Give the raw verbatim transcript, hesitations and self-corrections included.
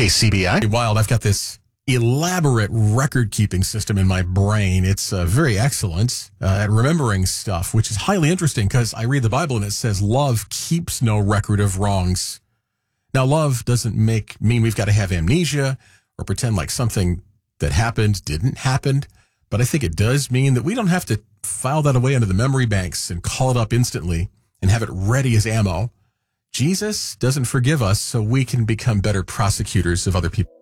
K C B I. Wild, I've got this elaborate record-keeping system in my brain. It's uh, very excellent uh, at remembering stuff, which is highly interesting because I read the Bible and it says love keeps no record of wrongs. Now, love doesn't make mean we've got to have amnesia or pretend like something that happened didn't happen, but I think it does mean that we don't have to file that away into the memory banks and call it up instantly and have it ready as ammo. Jesus doesn't forgive us so we can become better prosecutors of other people.